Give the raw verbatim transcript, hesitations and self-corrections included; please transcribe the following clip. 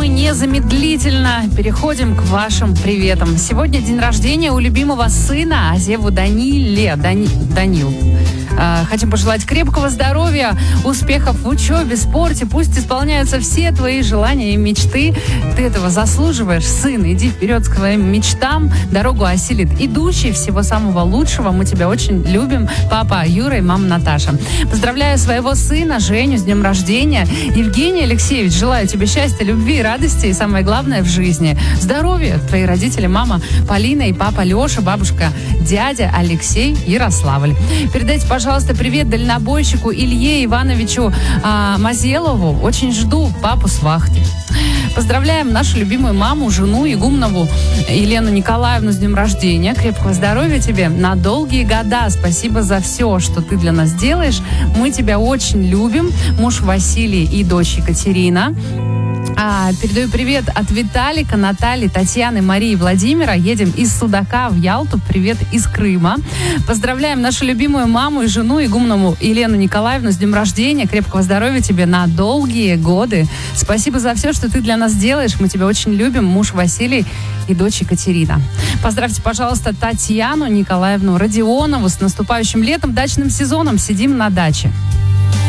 мы незамедлительно переходим к вашим приветам. Сегодня день рождения у любимого сына Азеву Даниле. Дани... Данил. Хотим пожелать крепкого здоровья, успехов в учебе, спорте. Пусть исполняются все твои желания и мечты. Ты этого заслуживаешь, сын. Иди вперед к своим мечтам. Дорогу осилит идущий. Всего самого лучшего. Мы тебя очень любим. Папа Юра и мама Наташа. Поздравляю своего сына Женю с днем рождения. Евгений Алексеевич, желаю тебе счастья, любви, радости и самое главное в жизни. Здоровья. Твои родители, мама Полина и папа Леша, бабушка, дядя Алексей, Ярославль. Передайте, пожалуйста, Пожалуйста, привет дальнобойщику Илье Ивановичу а, Мазелову. Очень жду папу с вахты. Поздравляем нашу любимую маму, жену Игумнову Елену Николаевну с днем рождения. Крепкого здоровья тебе на долгие года. Спасибо за все, что ты для нас делаешь. Мы тебя очень любим. Муж Василий и дочь Екатерина. А, передаю привет от Виталика, Натальи, Татьяны, Марии, Владимира. Едем из Судака в Ялту. Привет из Крыма. Поздравляем нашу любимую маму и жену Игумнову Елену Николаевну с днем рождения. Крепкого здоровья тебе на долгие годы. Спасибо за все, что ты для нас делаешь. Мы тебя очень любим. Муж Василий и дочь Екатерина. Поздравьте, пожалуйста, Татьяну Николаевну Родионову с наступающим летом, дачным сезоном. Сидим на даче.